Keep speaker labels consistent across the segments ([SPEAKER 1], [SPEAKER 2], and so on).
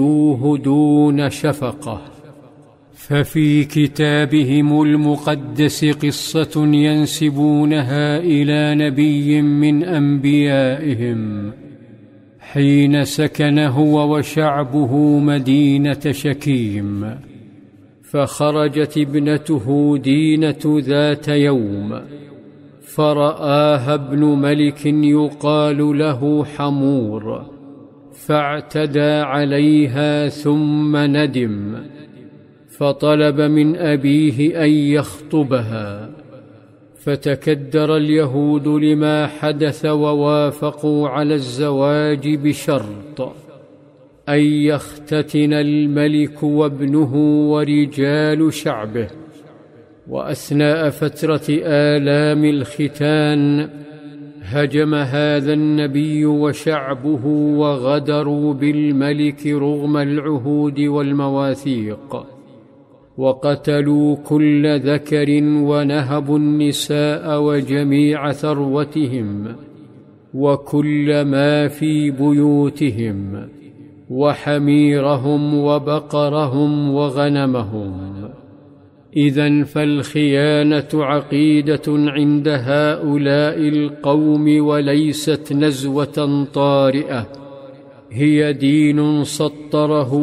[SPEAKER 1] دون شفقة. ففي كتابهم المقدس قصة ينسبونها إلى نبي من أنبيائهم حين سكن هو وشعبه مدينة شكيم، فخرجت ابنته دينة ذات يوم فرآها ابن ملك يقال له حمور، فاعتدى عليها ثم ندم، فطلب من أبيه أن يخطبها، فتكدر اليهود لما حدث ووافقوا على الزواج بشرط أن يختتن الملك وابنه ورجال شعبه. وأثناء فترة آلام الختان هجم هذا النبي وشعبه وغدروا بالملك رغم العهود والمواثيق، وقتلوا كل ذكر ونهبوا النساء وجميع ثروتهم وكل ما في بيوتهم وحميرهم وبقرهم وغنمهم. إذن فالخيانة عقيدة عند هؤلاء القوم وليست نزوة طارئة، هي دين سطره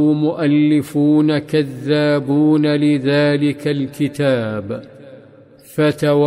[SPEAKER 1] مؤلفون كذابون لذلك الكتاب